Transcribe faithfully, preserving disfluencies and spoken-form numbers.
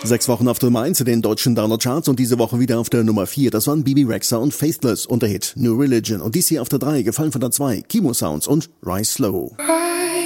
Sechs Wochen auf der Nummer eins in den deutschen Download-Charts und diese Woche wieder auf der Nummer vier. Das waren Bebe Rexha und Faithless und der Hit New Religion. Und dies hier auf der drei, gefallen von der zwei, Chemo Sounds und Rise Slow.